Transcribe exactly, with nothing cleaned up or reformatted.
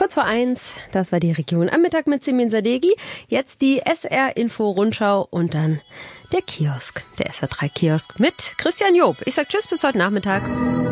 Kurz vor eins, das war die Region am Mittag mit Simin Sadeghi. Jetzt die S R-Info-Rundschau und dann der Kiosk, der S R drei Kiosk mit Christian Job. Ich sag Tschüss bis heute Nachmittag.